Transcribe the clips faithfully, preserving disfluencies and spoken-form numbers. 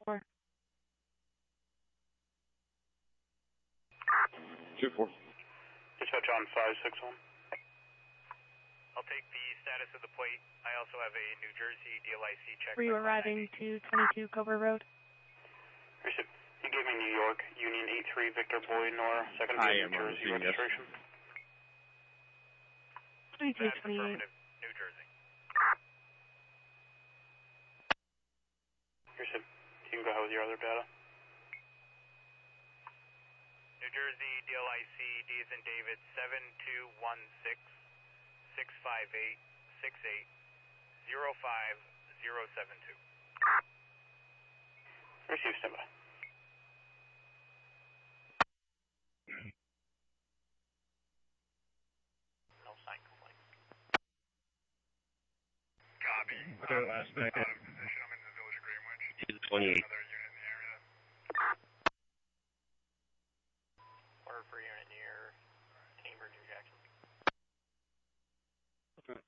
four. two four. Dispatch on five six one. I'll take the status of the plate. I also have a New Jersey D L I C check. Were you arriving to twenty-two Cobra Road? Receive. You gave me New York, Union eight three Victor Boy, Nora, second I New am on Jersey the scene, yes. registration. twenty-two That's twenty-eight. affirmative, New Jersey. Receive. You can go ahead with your other data. New Jersey D L I C D as in David seven two one six six five eight six eight zero five zero seven two. Receive, standby. No sign complaint. Copy. Okay, last night. Out of position. I'm in the village of Greenwich. twenty-eight. Another unit in the area. Order for unit near Cambridge or Jackson. Okay.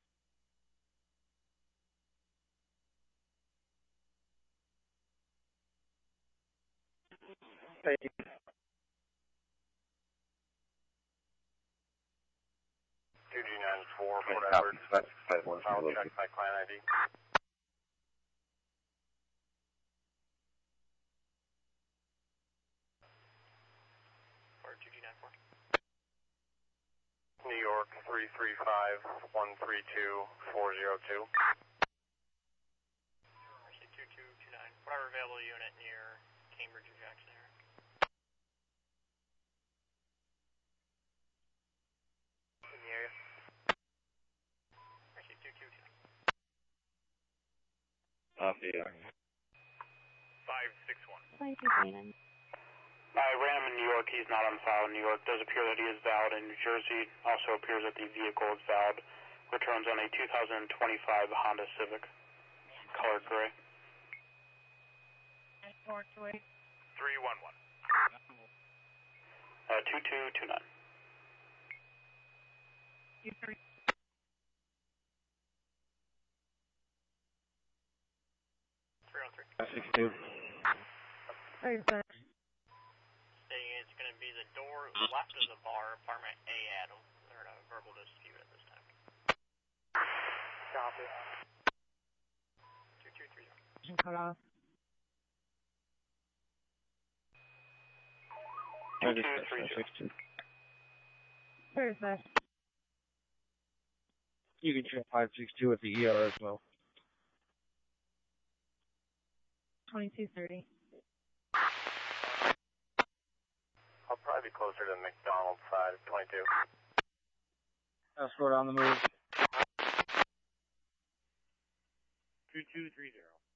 Thank you. two G nine four, Port Five, Edward. five, five, one, I'll five, check my client I D. Or two G nine four. New York three three five one three two four zero two. Actually two two two nine. Whatever available unit near Cambridge or Jackson area. In the area. Actually two two two nine. Off the air. five six one. twenty-two twenty-nine. I ran him in New York. He's not on file in New York. Does appear that he is valid in New Jersey. Also appears that the vehicle is valid. Returns on a two thousand twenty-five Honda Civic. Color gray. three one one. Uh, two two two nine. three oh three. five six two. Very fast. Saying it's going to be the door left of the bar, apartment A, Adam. They're in a verbal dispute at this time. Copy. two two three zero. Cut off. two two three zero. Very fast. You can check five six two at the E R as well. twenty-two thirty. I'll probably be closer to the McDonald's side of twenty-two. Escort on the move. two two three zero.